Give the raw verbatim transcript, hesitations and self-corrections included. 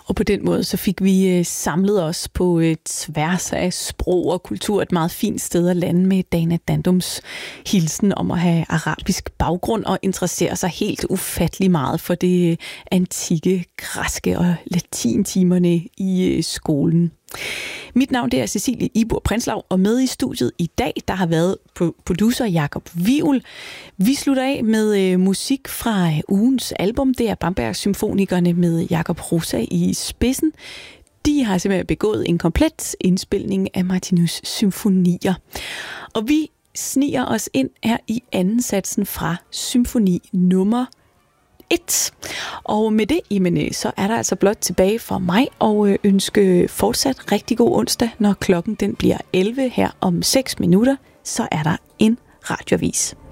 Og på den måde så fik vi øh, samlet os på øh, tværs af sprog og kultur, et meget fint sted at lande med Dana Dandums hilsen om at have arabisk baggrund og interessere sig helt ufattelig meget for det øh, antikke, græske og latintimerne i øh, skolen. Mit navn det er Cecilie Ibor Prinslav, og med i studiet i dag, der har været producer Jakob Wivel. Vi slutter af med øh, musik fra øh, ugens album. Det er Bamberg Symfonikerne med Jakob Rosa i spidsen. De har simpelthen begået en komplet indspilning af Martinus symfonier. Og vi sniger os ind her i anden satsen fra symfoni nummer et. Og med det, jamen, så er der altså blot tilbage for mig at ønske fortsat rigtig god onsdag, når klokken den bliver elleve her om seks minutter, så er der en radioavis.